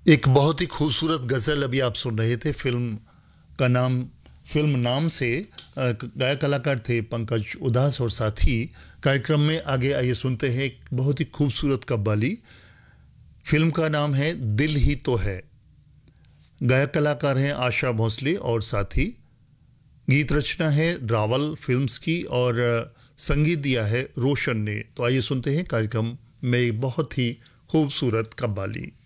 एक बहुत ही खूबसूरत गज़ल अभी आप सुन रहे थे। फिल्म नाम से गायक कलाकार थे पंकज उधास और साथी। कार्यक्रम में आगे आइए सुनते हैं एक बहुत ही खूबसूरत कव्वाली। फिल्म का नाम है दिल ही तो है। गायक कलाकार हैं आशा भोसले और साथी। गीत रचना है रावल फिल्म्स की और संगीत दिया है रोशन ने। तो आइए सुनते हैं कार्यक्रम में एक बहुत ही खूबसूरत कव्वाली।